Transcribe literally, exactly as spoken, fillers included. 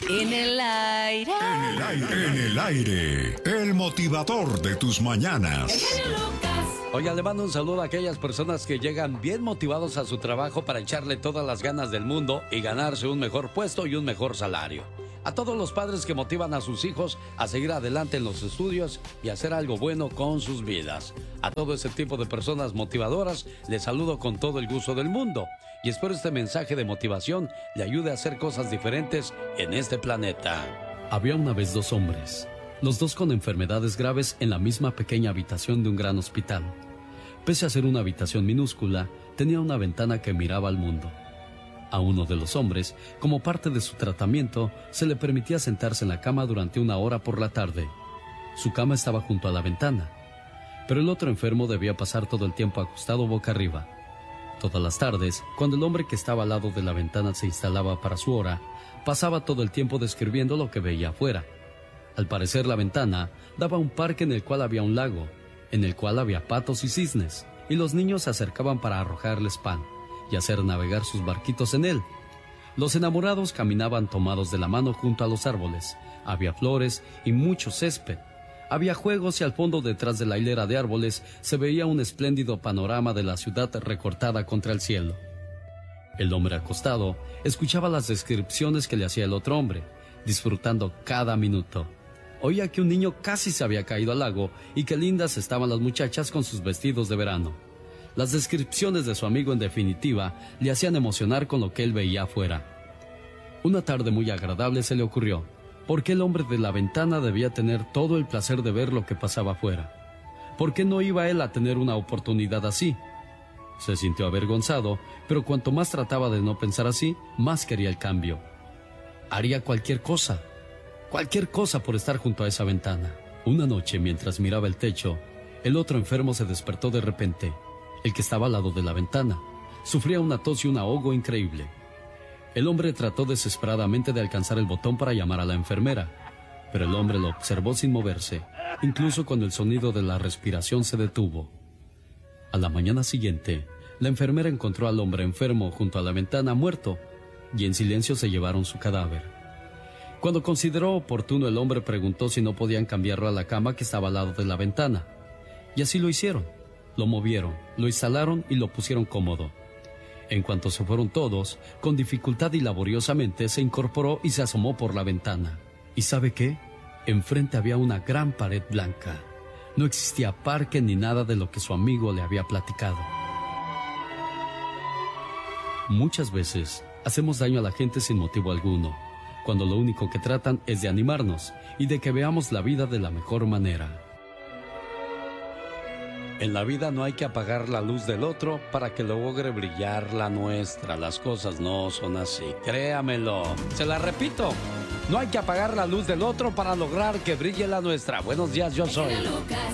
En el aire. En el aire. En el aire. El motivador de tus mañanas. El genio Lucas. Oiga, le mando un saludo a aquellas personas que llegan bien motivados a su trabajo para echarle todas las ganas del mundo y ganarse un mejor puesto y un mejor salario. A todos los padres que motivan a sus hijos a seguir adelante en los estudios y hacer algo bueno con sus vidas. A todo ese tipo de personas motivadoras les saludo con todo el gusto del mundo. Y espero este mensaje de motivación le ayude a hacer cosas diferentes en este planeta. Había una vez dos hombres, los dos con enfermedades graves en la misma pequeña habitación de un gran hospital. Pese a ser una habitación minúscula, tenía una ventana que miraba al mundo. A uno de los hombres, como parte de su tratamiento, se le permitía sentarse en la cama durante una hora por la tarde. Su cama estaba junto a la ventana, pero el otro enfermo debía pasar todo el tiempo acostado boca arriba. Todas las tardes, cuando el hombre que estaba al lado de la ventana se instalaba para su hora, pasaba todo el tiempo describiendo lo que veía afuera. Al parecer, la ventana daba a un parque en el cual había un lago, en el cual había patos y cisnes, y los niños se acercaban para arrojarles pan y hacer navegar sus barquitos en él. Los enamorados caminaban tomados de la mano junto a los árboles. Había flores y mucho césped. Había juegos y al fondo, detrás de la hilera de árboles, se veía un espléndido panorama de la ciudad recortada contra el cielo. El hombre acostado escuchaba las descripciones que le hacía el otro hombre, disfrutando cada minuto. Oía que un niño casi se había caído al lago y que lindas estaban las muchachas con sus vestidos de verano. Las descripciones de su amigo, en definitiva, le hacían emocionar con lo que él veía afuera. Una tarde muy agradable se le ocurrió, ¿por qué el hombre de la ventana debía tener todo el placer de ver lo que pasaba afuera? ¿Por qué no iba él a tener una oportunidad así? Se sintió avergonzado, pero cuanto más trataba de no pensar así, más quería el cambio. Haría cualquier cosa, cualquier cosa por estar junto a esa ventana. Una noche, mientras miraba el techo, el otro enfermo se despertó de repente. El que estaba al lado de la ventana sufría una tos y un ahogo increíble. El hombre trató desesperadamente de alcanzar el botón para llamar a la enfermera, pero el hombre lo observó sin moverse, incluso cuando el sonido de la respiración se detuvo. A la mañana siguiente, la enfermera encontró al hombre enfermo junto a la ventana muerto, y en silencio se llevaron su cadáver. Cuando consideró oportuno, el hombre preguntó si no podían cambiarlo a la cama que estaba al lado de la ventana, y así lo hicieron. Lo movieron, lo instalaron y lo pusieron cómodo. En cuanto se fueron todos, con dificultad y laboriosamente se incorporó y se asomó por la ventana. ¿Y sabe qué? Enfrente había una gran pared blanca. No existía parque ni nada de lo que su amigo le había platicado. Muchas veces hacemos daño a la gente sin motivo alguno, cuando lo único que tratan es de animarnos y de que veamos la vida de la mejor manera. En la vida no hay que apagar la luz del otro para que logre brillar la nuestra. Las cosas no son así, créamelo. Se la repito, no hay que apagar la luz del otro para lograr que brille la nuestra. Buenos días, yo soy...